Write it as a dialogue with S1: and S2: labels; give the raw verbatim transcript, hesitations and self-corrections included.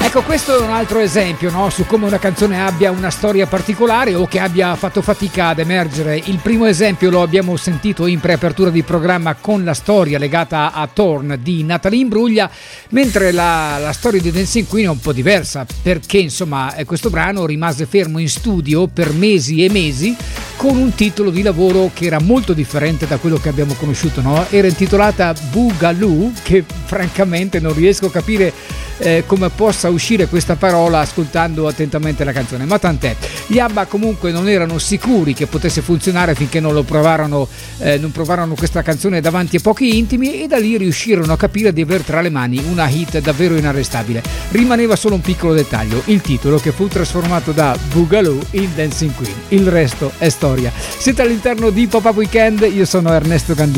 S1: Ecco, questo è un altro esempio, no? Su come una canzone abbia una storia particolare o che abbia fatto fatica ad emergere. Il primo esempio lo abbiamo sentito in preapertura di programma con la storia legata a Torn di Natalie Imbruglia, mentre la, la storia di Dancing Queen è un po' diversa, perché insomma questo brano rimase fermo in studio per mesi e mesi con un titolo di lavoro che era molto differente da quello che abbiamo conosciuto, no? Era intitolata Boogaloo, che francamente non riesco a capire eh, come possa uscire questa parola ascoltando attentamente la canzone, ma tant'è. Gli ABBA comunque non erano sicuri che potesse funzionare finché non lo provarono, eh, non provarono questa canzone davanti a pochi intimi, e da lì riuscirono a capire di aver tra le mani una hit davvero inarrestabile. Rimaneva solo un piccolo dettaglio: il titolo, che fu trasformato da Boogaloo in Dancing Queen. Il resto è storia. Siete all'interno di Pop-Up Weekend, io sono Ernesto Gandini.